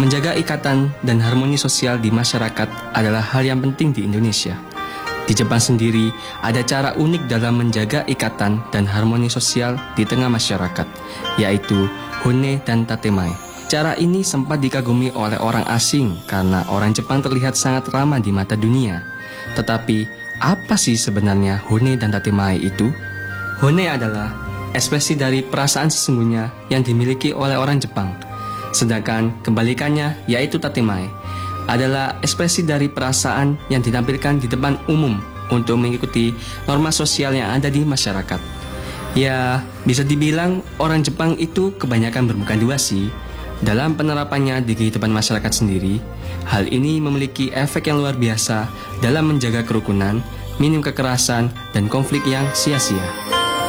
Menjaga ikatan dan harmoni sosial di masyarakat adalah hal yang penting di Indonesia. Di Jepang sendiri, ada cara unik dalam menjaga ikatan dan harmoni sosial di tengah masyarakat, yaitu hone dan tatemae. Cara ini sempat dikagumi oleh orang asing karena orang Jepang terlihat sangat ramah di mata dunia. Tetapi, apa sih sebenarnya hone dan tatemae itu? Hone adalah ekspresi dari perasaan sesungguhnya yang dimiliki oleh orang Jepang. Sedangkan kebalikannya, yaitu tatemae, adalah ekspresi dari perasaan yang ditampilkan di depan umum untuk mengikuti norma sosial yang ada di masyarakat. Ya, bisa dibilang orang Jepang itu kebanyakan bermuka dua sih. Dalam penerapannya di kehidupan masyarakat sendiri, hal ini memiliki efek yang luar biasa dalam menjaga kerukunan, minim kekerasan, dan konflik yang sia-sia.